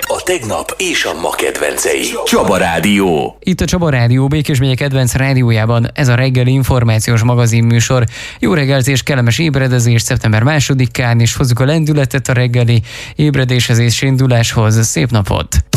A tegnap és a ma kedvencei. Csaba Rádió. Itt a Csaba Rádió Békés megye kedvenc rádiójában ez a reggeli információs magazinműsor. Jó reggelt és kellemes ébredezést szeptember 2-án, és hozzuk a lendületet a reggeli ébredéshez és induláshoz. Szép napot!